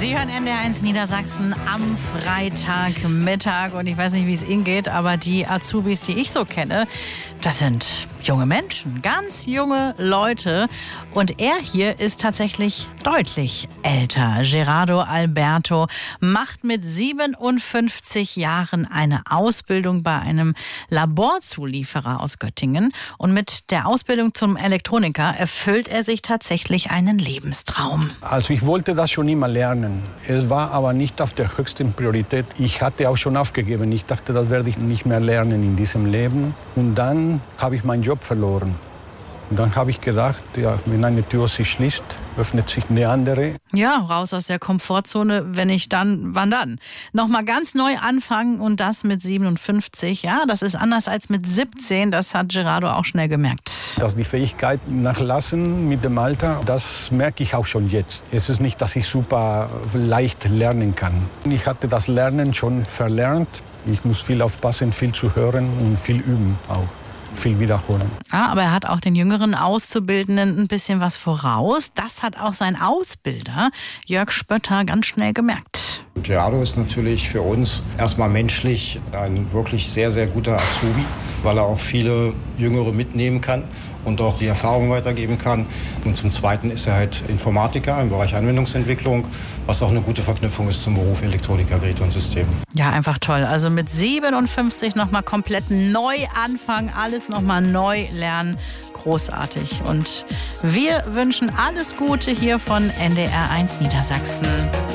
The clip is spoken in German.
Sie hören NDR1 Niedersachsen am Freitagmittag und ich weiß nicht, wie es Ihnen geht, aber die Azubis, die ich so kenne, das sind junge Menschen, ganz junge Leute und er hier ist tatsächlich deutlich älter. Gerardo Alberto macht mit 57 Jahren eine Ausbildung bei einem Laborzulieferer aus Göttingen und mit der Ausbildung zum Elektroniker erfüllt er sich tatsächlich einen Lebenstraum. Also ich wollte das schon immer lernen. Es war aber nicht auf der höchsten Priorität. Ich hatte auch schon aufgegeben. Ich dachte, das werde ich nicht mehr lernen in diesem Leben. Und dann habe ich meinen Job verloren. Und dann habe ich gedacht, ja, wenn eine Tür sich schließt, öffnet sich eine andere. Ja, raus aus der Komfortzone, wenn nicht dann, wann dann? Nochmal ganz neu anfangen und das mit 57. Ja, das ist anders als mit 17, das hat Gerardo auch schnell gemerkt. Dass die Fähigkeit nachlassen mit dem Alter, das merke ich auch schon jetzt. Es ist nicht, dass ich super leicht lernen kann. Ich hatte das Lernen schon verlernt. Ich muss viel aufpassen, viel zu hören und viel üben auch. Viel wiederholen. Aber er hat auch den jüngeren Auszubildenden ein bisschen was voraus. Das hat auch sein Ausbilder, Jörg Spötter, ganz schnell gemerkt. Gerardo ist natürlich für uns erstmal menschlich ein wirklich sehr, sehr guter Azubi, weil er auch viele Jüngere mitnehmen kann und auch die Erfahrung weitergeben kann. Und zum Zweiten ist er halt Informatiker im Bereich Anwendungsentwicklung, was auch eine gute Verknüpfung ist zum Beruf Elektroniker, Geräte und Systeme. Ja, einfach toll. Also mit 57 nochmal komplett neu anfangen, alles nochmal neu lernen. Großartig. Und wir wünschen alles Gute hier von NDR1 Niedersachsen.